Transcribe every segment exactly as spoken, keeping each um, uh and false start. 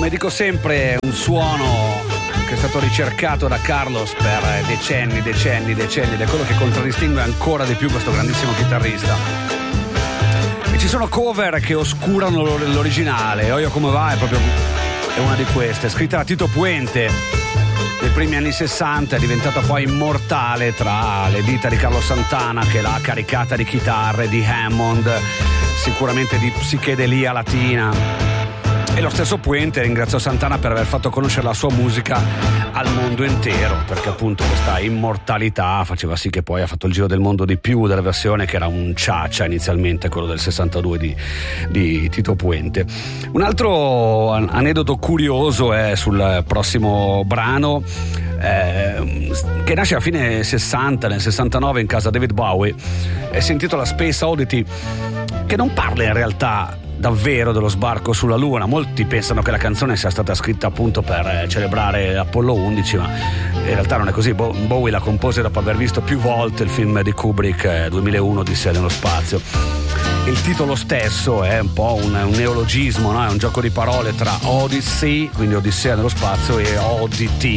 come dico sempre, un suono che è stato ricercato da Carlos per decenni, decenni, decenni, ed è quello che contraddistingue ancora di più questo grandissimo chitarrista. E ci sono cover che oscurano l'originale. Oio come va è proprio è una di queste, scritta da Tito Puente nei primi anni sessanta, è diventata poi immortale tra le dita di Carlos Santana, che l'ha caricata di chitarre, di Hammond, sicuramente di psichedelia latina. E lo stesso Puente ringraziò Santana per aver fatto conoscere la sua musica al mondo intero, perché appunto questa immortalità faceva sì che poi ha fatto il giro del mondo di più della versione che era un ciaccia inizialmente, quello del sessantadue di, di Tito Puente. Un altro aneddoto curioso è sul prossimo brano, eh, che nasce a fine sessanta, nel sessantanove in casa David Bowie, e si intitola Space Oddity, che non parla in realtà davvero dello sbarco sulla Luna. Molti pensano che la canzone sia stata scritta appunto per celebrare Apollo undici, ma in realtà non è così. Bowie la compose dopo aver visto più volte il film di Kubrick, duemilauno, Odissea nello spazio. Il titolo stesso è un po' un, un neologismo, no? È un gioco di parole tra Odyssey, quindi Odissea nello spazio, e Oddity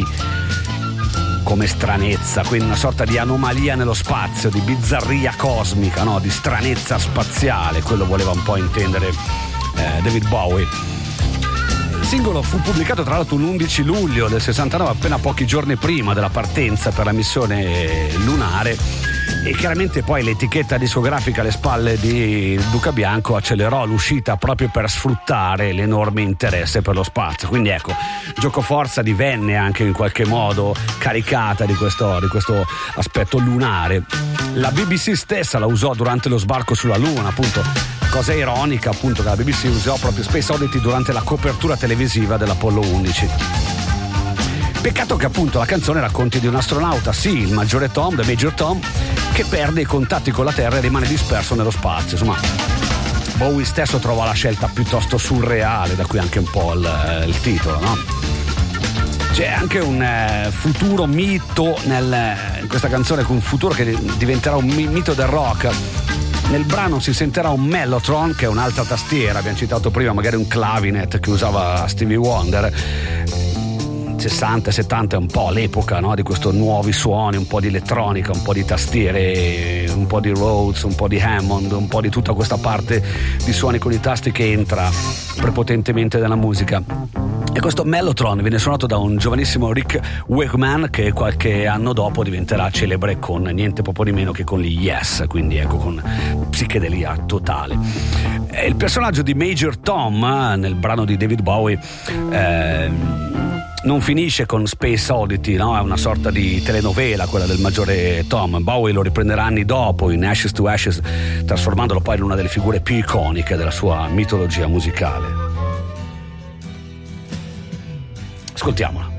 come stranezza, quindi una sorta di anomalia nello spazio, di bizzarria cosmica, no? Di stranezza spaziale. Quello voleva un po' intendere eh, David Bowie. Il singolo fu pubblicato tra l'altro l'undici luglio del sessantanove, appena pochi giorni prima della partenza per la missione lunare, e chiaramente poi l'etichetta discografica alle spalle di Duca Bianco accelerò l'uscita proprio per sfruttare l'enorme interesse per lo spazio. Quindi ecco, giocoforza divenne anche in qualche modo caricata di questo, di questo aspetto lunare. La B B C stessa la usò durante lo sbarco sulla Luna, appunto. Cosa ironica appunto che la B B C usò proprio Space Oddity durante la copertura televisiva dell'Apollo undici. Peccato che appunto la canzone racconti di un astronauta, sì, il maggiore Tom, the Major Tom, che perde i contatti con la Terra e rimane disperso nello spazio. Insomma, Bowie stesso trova la scelta piuttosto surreale, da qui anche un po' il, il titolo, no? C'è anche un eh, futuro mito nel, in questa canzone, un futuro che diventerà un mito del rock. Nel brano si sentirà un mellotron, che è un'altra tastiera, abbiamo citato prima magari un clavinet che usava Stevie Wonder. sessanta settanta è un po' l'epoca, no? Di questi nuovi suoni, un po' di elettronica, un po' di tastiere, un po' di Rhodes, un po' di Hammond, un po' di tutta questa parte di suoni con i tasti che entra prepotentemente nella musica. E questo mellotron viene suonato da un giovanissimo Rick Wakeman, che qualche anno dopo diventerà celebre con niente poco di meno che con gli Yes, quindi ecco, con psichedelia totale. E il personaggio di Major Tom nel brano di David Bowie eh, non finisce con Space Oddity, no? È una sorta di telenovela quella del maggiore Tom. Bowie lo riprenderà anni dopo in Ashes to Ashes, trasformandolo poi in una delle figure più iconiche della sua mitologia musicale. Ascoltiamola.